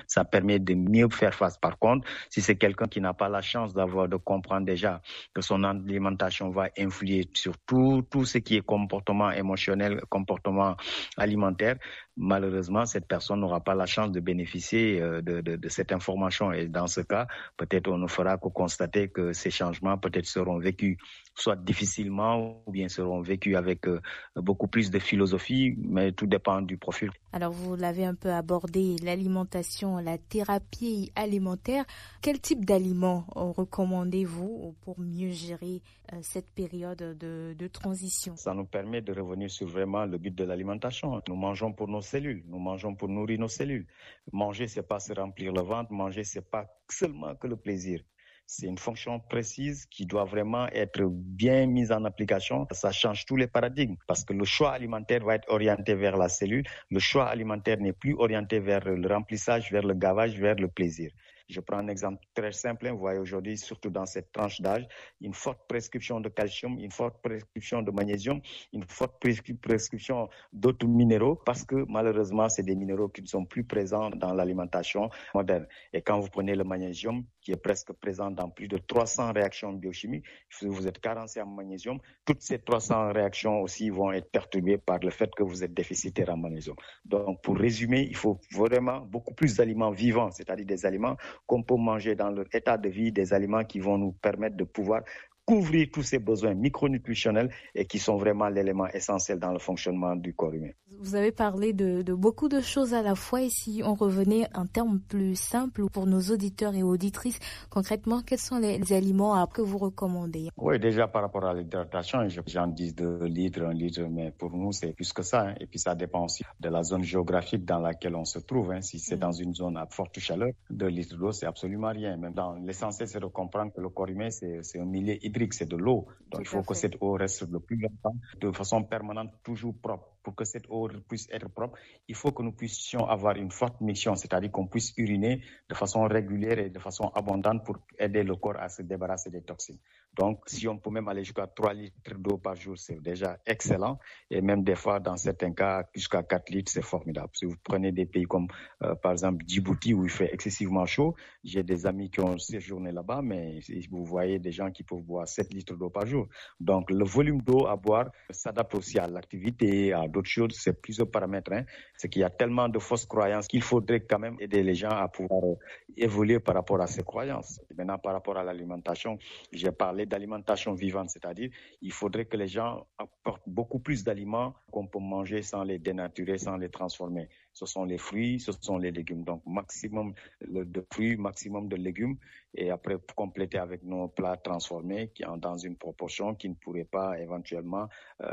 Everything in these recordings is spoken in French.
Ça permet de mieux faire face. Par contre, si c'est quelqu'un qui n'a pas la chance de comprendre déjà que son alimentation va influer sur tout ce qui est comportement émotionnel, comportement alimentaire, malheureusement, cette personne n'aura pas la chance de bénéficier de cette information. Et dans ce cas, peut-être on ne fera que constater que ces changements peut-être seront vécus soit difficilement ou bien seront vécus avec beaucoup plus de philosophie, mais tout dépend du profil. Alors vous l'avez un peu abordé, l'alimentation, la thérapie alimentaire. Quel type d'aliments recommandez-vous pour mieux gérer cette période de transition? Ça nous permet de revenir sur vraiment le but de l'alimentation. Nous mangeons pour nos cellules, nous mangeons pour nourrir nos cellules. Manger, c'est pas se remplir le ventre, manger, c'est pas seulement que le plaisir. C'est une fonction précise qui doit vraiment être bien mise en application. Ça change tous les paradigmes parce que le choix alimentaire va être orienté vers la cellule. Le choix alimentaire n'est plus orienté vers le remplissage, vers le gavage, vers le plaisir. Je prends un exemple très simple. Vous voyez aujourd'hui, surtout dans cette tranche d'âge, une forte prescription de calcium, une forte prescription de magnésium, une forte prescription d'autres minéraux parce que malheureusement, c'est des minéraux qui ne sont plus présents dans l'alimentation moderne. Et quand vous prenez le magnésium, qui est presque présent dans plus de 300 réactions biochimiques, si vous êtes carencé en magnésium, toutes ces 300 réactions aussi vont être perturbées par le fait que vous êtes déficitaire en magnésium. Donc, pour résumer, il faut vraiment beaucoup plus d'aliments vivants, c'est-à-dire des aliments qu'on peut manger dans leur état de vie, des aliments qui vont nous permettre de pouvoir couvrir tous ces besoins micronutritionnels et qui sont vraiment l'élément essentiel dans le fonctionnement du corps humain. Vous avez parlé de beaucoup de choses à la fois et si on revenait en termes plus simples pour nos auditeurs et auditrices, concrètement, quels sont les aliments que vous recommandez? Oui, déjà par rapport à l'hydratation, j'en dis 2 litres, 1 litre, mais pour nous c'est plus que ça. Et puis ça dépend aussi de la zone géographique dans laquelle on se trouve. Si c'est dans une zone à forte chaleur, 2 litres d'eau, c'est absolument rien. Même dans l'essentiel, c'est de comprendre que le corps humain, c'est un milieu hydrique. C'est de l'eau. Donc, il faut que cette eau reste le plus longtemps, de façon permanente, toujours propre. Pour que cette eau puisse être propre, il faut que nous puissions avoir une forte miction, c'est-à-dire qu'on puisse uriner de façon régulière et de façon abondante pour aider le corps à se débarrasser des toxines. Donc, si on peut même aller jusqu'à 3 litres d'eau par jour, c'est déjà excellent. Et même des fois, dans certains cas, jusqu'à 4 litres, c'est formidable. Si vous prenez des pays comme, par exemple, Djibouti, où il fait excessivement chaud, j'ai des amis qui ont séjourné là-bas, mais vous voyez des gens qui peuvent boire 7 litres d'eau par jour. Donc, le volume d'eau à boire s'adapte aussi à l'activité, à d'autres choses, c'est plusieurs paramètres. C'est qu'il y a tellement de fausses croyances qu'il faudrait quand même aider les gens à pouvoir évoluer par rapport à ces croyances. Et maintenant, par rapport à l'alimentation, j'ai parlé d'alimentation vivante, c'est-à-dire il faudrait que les gens apportent beaucoup plus d'aliments qu'on peut manger sans les dénaturer, sans les transformer. Ce sont les fruits, ce sont les légumes. Donc, maximum de fruits, maximum de légumes. Et après, compléter avec nos plats transformés dans une proportion qui ne pourrait pas éventuellement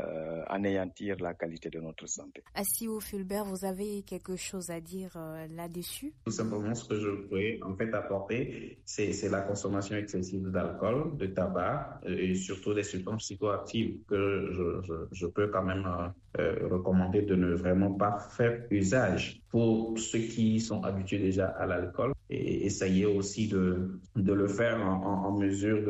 anéantir la qualité de notre santé. Assio Fulbert, vous avez quelque chose à dire là-dessus? Tout simplement, ce que je pourrais en fait apporter, c'est la consommation excessive d'alcool, de tabac et surtout des substances psychoactives que je peux quand même recommander de ne vraiment pas faire usage. Pour ceux qui sont habitués déjà à l'alcool, et essayer aussi de le faire en mesure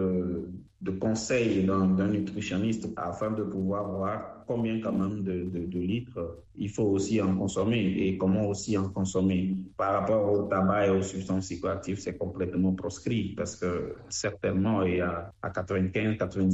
de conseils d'un nutritionniste afin de pouvoir voir combien quand même de litres il faut aussi en consommer et comment aussi en consommer. Par rapport au tabac et aux substances psychoactives, c'est complètement proscrit parce que certainement il y a à 95,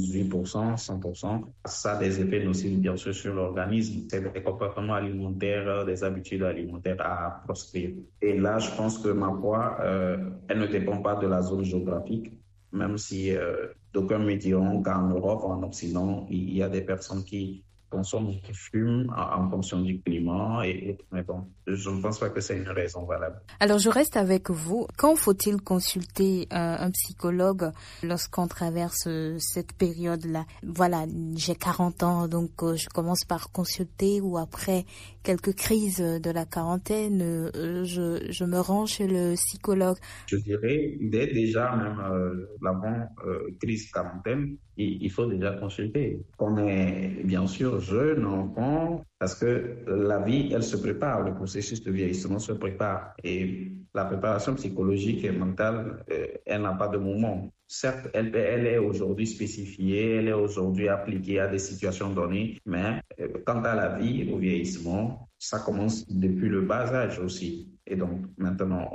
98%, 100%, ça a des effets nocifs bien sûr sur l'organisme. C'est des comportements alimentaires, des habitudes alimentaires à proscrire. Et là, je pense que ma foi, elle ne dépend pas de la zone géographique, même si d'aucuns me diront qu'en Europe, en Occident, il y a des personnes qui consomment, qui fument en fonction du climat. Mais bon, je ne pense pas que c'est une raison valable. Alors, je reste avec vous. Quand faut-il consulter un psychologue lorsqu'on traverse cette période-là? Voilà, j'ai 40 ans, donc je commence par consulter ou après quelques crises de la quarantaine, je me rends chez le psychologue. Je dirais, dès déjà même l'avant-crise quarantaine, il faut déjà consulter. On est bien sûr jeune, enfant, parce que la vie, elle se prépare, le processus de vieillissement se prépare. Et la préparation psychologique et mentale, elle n'a pas de moment. Certes, elle est aujourd'hui spécifiée, elle est aujourd'hui appliquée à des situations données, mais quant à la vie, au vieillissement, ça commence depuis le bas âge aussi. Et donc, maintenant,